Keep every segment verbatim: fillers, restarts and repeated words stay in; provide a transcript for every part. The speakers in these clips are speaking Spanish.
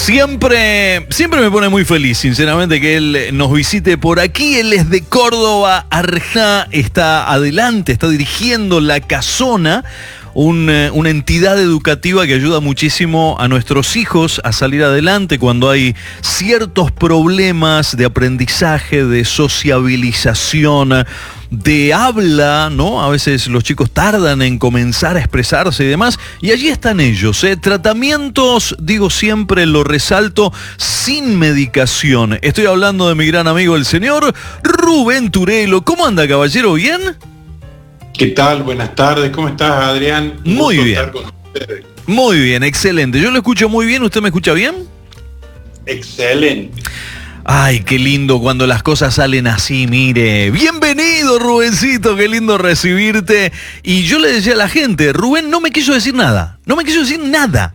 Siempre, siempre me pone muy feliz, sinceramente, que él nos visite por aquí. Él es de Córdoba, Arjá, está adelante, está dirigiendo La Casona, un, una entidad educativa que ayuda muchísimo a nuestros hijos a salir adelante cuando hay ciertos problemas de aprendizaje, de sociabilización, de habla, ¿no? A veces los chicos tardan en comenzar a expresarse y demás, y allí están ellos, ¿eh? Tratamientos, digo siempre, lo resalto, sin medicación. Estoy hablando de mi gran amigo, el señor Rubén Turelo. ¿Cómo anda, caballero? ¿Bien? ¿Qué tal? Buenas tardes. ¿Cómo estás, Adrián? Un muy gusto bien. Estar con ustedes. Muy bien, excelente. Yo lo escucho muy bien. ¿Usted me escucha bien? Excelente. Ay, qué lindo cuando las cosas salen así, mire. Bienvenido, Rubencito, qué lindo recibirte. Y yo le decía a la gente, Rubén no me quiso decir nada. No me quiso decir nada.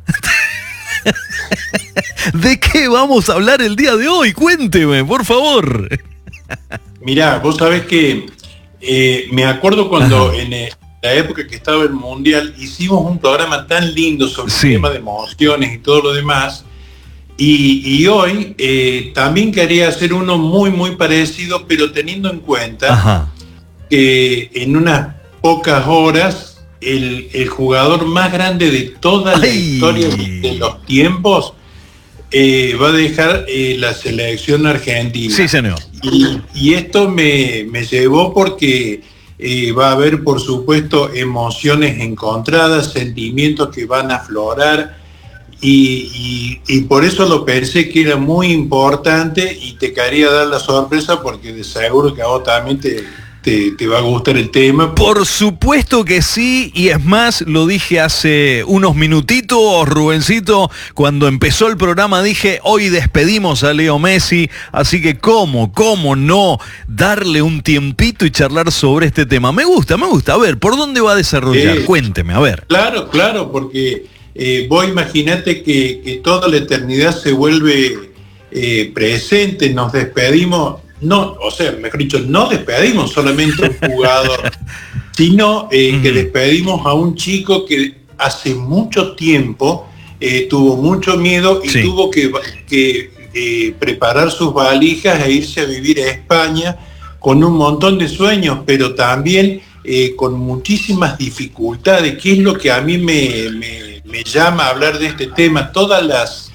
¿De qué vamos a hablar el día de hoy? Cuénteme, por favor. Mirá, vos sabés que eh, me acuerdo cuando Ajá. en eh, la época que estaba el Mundial hicimos un programa tan lindo sobre sí. el tema de emociones y todo lo demás. Y, y hoy eh, también quería hacer uno muy, muy parecido, pero teniendo en cuenta Ajá. que en unas pocas horas el, el jugador más grande de toda Ay. la historia de los tiempos eh, va a dejar eh, la selección argentina. Sí, señor. Y, y esto me, me llevó porque eh, va a haber, por supuesto, emociones encontradas, sentimientos que van a aflorar. Y, y, y por eso lo pensé que era muy importante y te quería dar la sorpresa porque de seguro que a vos también te, te, te va a gustar el tema. Por supuesto que sí, y es más, lo dije hace unos minutitos, Rubencito, cuando empezó el programa dije, hoy despedimos a Leo Messi, así que cómo, cómo no darle un tiempito y charlar sobre este tema. Me gusta, me gusta. A ver, ¿por dónde va a desarrollar? Eh, Cuénteme, a ver. Claro, claro, porque... Eh, vos imaginate que, que toda la eternidad se vuelve eh, presente, nos despedimos, no, o sea, mejor dicho, no despedimos solamente a un jugador, sino eh, uh-huh. que despedimos a un chico que hace mucho tiempo eh, tuvo mucho miedo y sí. tuvo que, que eh, preparar sus valijas e irse a vivir a España con un montón de sueños, pero también eh, con muchísimas dificultades, que es lo que a mí me... me me llama a hablar de este tema, todas las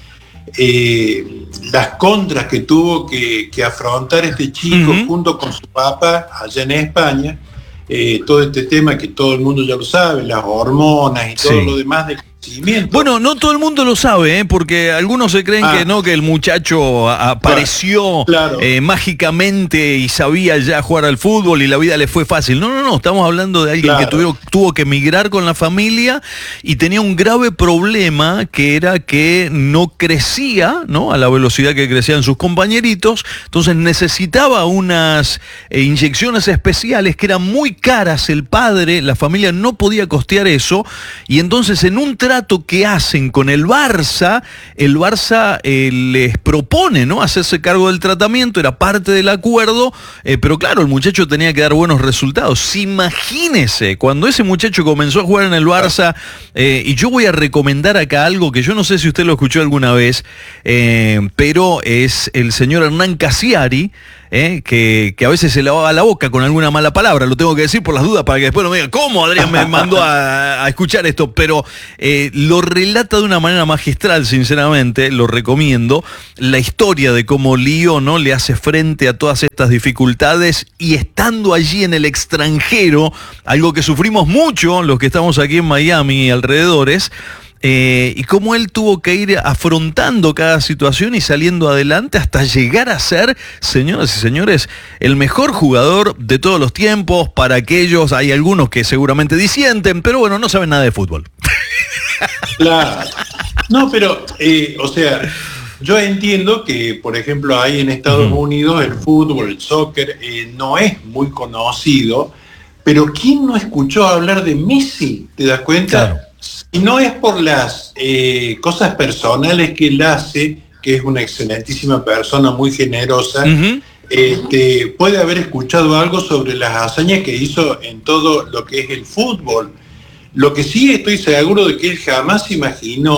eh, las contras que tuvo que, que afrontar este chico uh-huh. junto con su papá allá en España, eh, todo este tema que todo el mundo ya lo sabe, las hormonas y todo sí. lo demás del crecimiento. Bueno, no todo el mundo lo sabe, ¿eh? Porque algunos se creen ah. que no, que el muchacho apareció claro. eh, mágicamente y sabía ya jugar al fútbol y la vida le fue fácil. No, no, no, estamos hablando de alguien claro. que tuvo, tuvo que emigrar con la familia y tenía un grave problema que era que no crecía, ¿no? A la velocidad que crecían sus compañeritos, entonces necesitaba unas eh, inyecciones especiales que eran muy caras. El padre, la familia no podía costear eso y entonces en un trato que hacen con el Barça, el Barça eh, les propone, ¿no?, hacerse cargo del tratamiento, era parte del acuerdo, eh, pero claro, el muchacho tenía que dar buenos resultados. Imagínese, cuando ese muchacho comenzó a jugar en el Barça, eh, y yo voy a recomendar acá algo que yo no sé si usted lo escuchó alguna vez, eh, pero es el señor Hernán Casiari, Eh, que, que a veces se lavaba la boca con alguna mala palabra, lo tengo que decir por las dudas para que después no me digan, ¿cómo Adrián me mandó a, a escuchar esto? Pero eh, lo relata de una manera magistral, sinceramente, lo recomiendo, la historia de cómo Lío, ¿no?, le hace frente a todas estas dificultades y estando allí en el extranjero, algo que sufrimos mucho los que estamos aquí en Miami y alrededores, Eh, y cómo él tuvo que ir afrontando cada situación y saliendo adelante hasta llegar a ser, señoras y señores, el mejor jugador de todos los tiempos. Para aquellos, hay algunos que seguramente disienten, pero bueno, no saben nada de fútbol. Claro. No, pero, eh, o sea, yo entiendo que, por ejemplo, ahí en Estados uh-huh. Unidos el fútbol, el soccer, eh, no es muy conocido, pero ¿quién no escuchó hablar de Messi? ¿Te das cuenta? Claro. Y no es por las eh, cosas personales que él hace, que es una excelentísima persona, muy generosa, uh-huh. este, puede haber escuchado algo sobre las hazañas que hizo en todo lo que es el fútbol. Lo que sí estoy seguro de que él jamás imaginó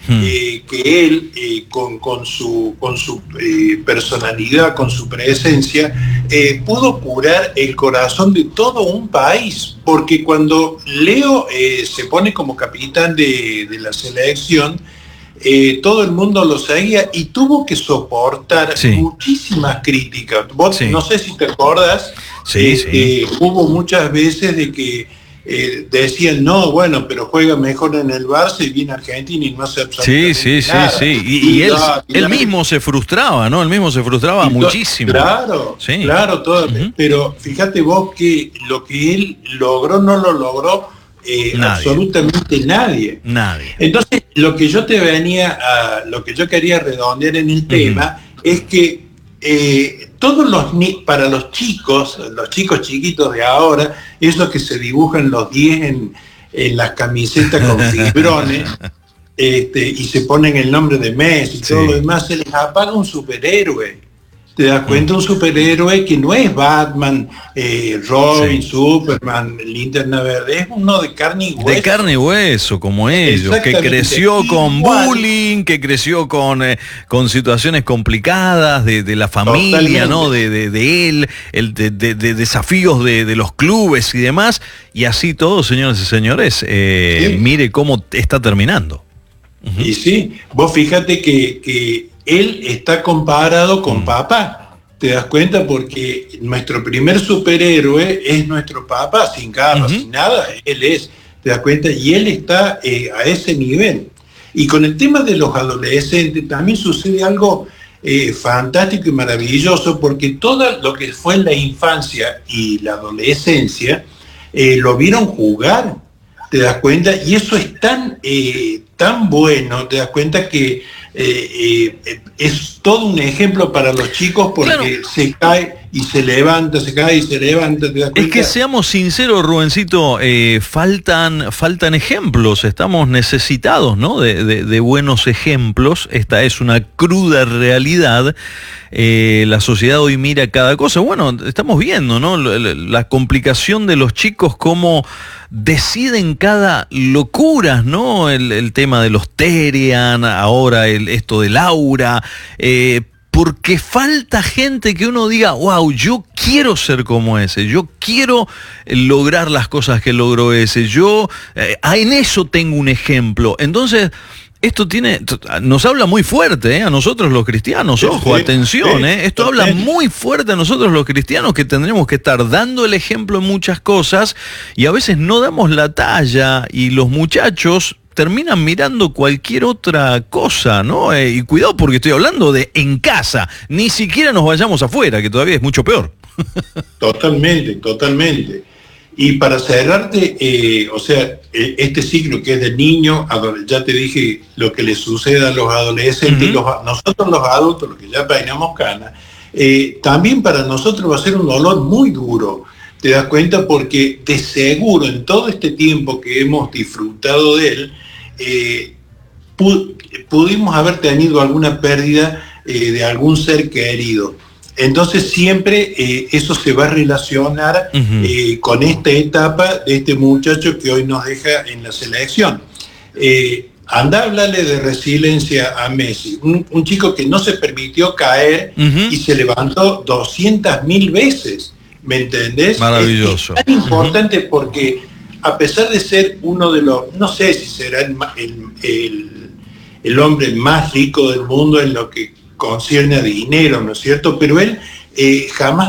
eh, que él, eh, con, con su, con su eh, personalidad, con su presencia, eh, pudo curar el corazón de todo un país, porque cuando Leo eh, se pone como capitán de, de la selección, eh, todo el mundo lo seguía y tuvo que soportar sí. muchísimas críticas. Vos sí. no sé si te acuerdas, sí, eh, sí. Eh, hubo muchas veces de que Eh, decían, no, bueno, pero juega mejor en el Barça y viene a Argentina y no hace absolutamente sí, sí, nada. Sí, sí, sí. Y, y, y él, y él mismo se frustraba, ¿no? Él mismo se frustraba to- muchísimo. Claro, sí. claro, todo. Uh-huh. Pero fíjate vos que lo que él logró no lo logró eh, nadie. absolutamente nadie. Nadie. Entonces, lo que yo te venía a, lo que yo quería redondear en el tema uh-huh. es que Eh, todos los ni para los chicos, los chicos chiquitos de ahora, esos que se dibujan los diez en, en las camisetas con fibrones, este, y se ponen el nombre de Messi y sí. todo lo demás, se les apaga un superhéroe. Te das cuenta, un superhéroe que no es Batman, eh, Robin, sí. Superman, Linterna Verde, es uno de carne y hueso. De carne y hueso, como ellos, que creció con Igual. bullying, que creció con, eh, con situaciones complicadas de, de la familia, ¿no? De, de, de él, el, de, de, de desafíos de, de los clubes y demás, y así todo, señores y señores, eh, sí. mire cómo está terminando. Uh-huh. Y sí, vos fíjate que... que él está comparado con mm. papá, ¿te das cuenta? Porque nuestro primer superhéroe es nuestro papá, sin garras, uh-huh. sin nada, él es, ¿te das cuenta? Y él está eh, a ese nivel. Y con el tema de los adolescentes también sucede algo eh, fantástico y maravilloso, porque todo lo que fue en la infancia y la adolescencia eh, lo vieron jugar, ¿te das cuenta? Y eso es tan, eh, tan bueno, ¿te das cuenta? que Eh, eh, es todo un ejemplo para los chicos porque claro. se cae y se levanta, se cae y se levanta. ¿Te das cuenta? Es que seamos sinceros, Rubencito, eh, faltan, faltan ejemplos, estamos necesitados, ¿no? de, de, de buenos ejemplos. Esta es una cruda realidad. Eh, la sociedad hoy mira cada cosa. Bueno, estamos viendo, ¿no? La, la, la complicación de los chicos, cómo deciden cada locura, ¿no? El, el tema de los Terian, ahora el, esto de Laura, eh, porque falta gente que uno diga, wow, yo quiero ser como ese, yo quiero lograr las cosas que logró ese, yo eh, en eso tengo un ejemplo. Entonces, esto tiene, nos habla muy fuerte, ¿eh? A nosotros los cristianos, sí, ojo, sí, atención, sí, ¿eh? Esto sí. habla muy fuerte a nosotros los cristianos, que tendremos que estar dando el ejemplo en muchas cosas y a veces no damos la talla y los muchachos terminan mirando cualquier otra cosa, ¿no? Eh, y cuidado porque estoy hablando de en casa, ni siquiera nos vayamos afuera, que todavía es mucho peor. Totalmente, totalmente. Y para cerrarte, eh, o sea, este ciclo que es de niño, ya te dije lo que le sucede a los adolescentes, uh-huh. los, nosotros los adultos, los que ya peinamos canas, eh, también para nosotros va a ser un dolor muy duro, ¿te das cuenta? Porque de seguro en todo este tiempo que hemos disfrutado de él, eh, pu- pudimos haber tenido alguna pérdida eh, de algún ser querido. Entonces siempre eh, eso se va a relacionar uh-huh. eh, con esta etapa de este muchacho que hoy nos deja en la selección. Eh, anda a hablarle de resiliencia a Messi, un, un chico que no se permitió caer uh-huh. y se levantó doscientas mil veces, ¿me entendés? Maravilloso. Es, es tan importante uh-huh. porque a pesar de ser uno de los, no sé si será el, el, el, el hombre más rico del mundo en lo que concierne a dinero, ¿no es cierto? Pero él eh, jamás